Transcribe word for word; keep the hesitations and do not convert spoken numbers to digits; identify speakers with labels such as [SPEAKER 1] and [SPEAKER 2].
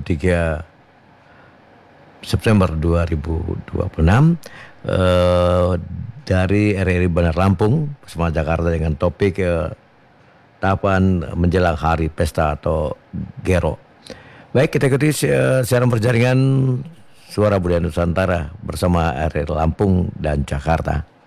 [SPEAKER 1] tiga September dua ribu dua puluh enam eh, dari R R I Bandar Lampung bersama Jakarta dengan topik eh, tahapan menjelang hari pesta atau Gero. Baik, kita ikuti eh, siaran berjaringan Suara Budaya Nusantara bersama R R I Lampung dan Jakarta.